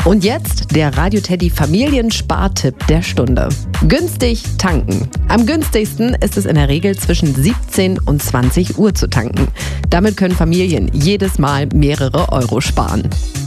Und jetzt der Radio Teddy Familienspartipp der Stunde. Günstig tanken. Am günstigsten ist es in der Regel zwischen 17 und 20 Uhr zu tanken. Damit können Familien jedes Mal mehrere Euro sparen.